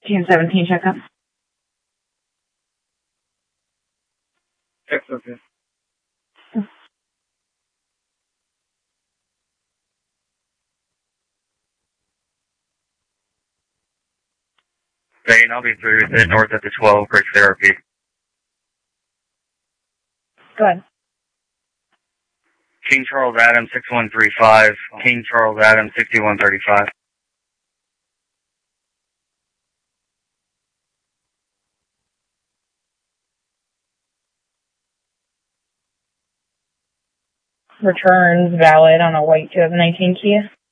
Team 17 checkup. Check okay. Vane, I'll be through with it north at the 12 for therapy. Go ahead. King Charles Adams 6135. King Charles Adams 6135. Returns valid on a white 2019 Kia.